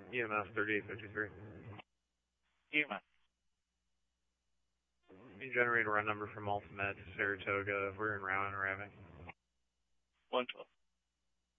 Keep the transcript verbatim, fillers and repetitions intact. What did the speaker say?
E M S thirty-eight fifty-three. E M S. You generate a run number from Ultimate to Saratoga. We're in route and arriving. one twelve.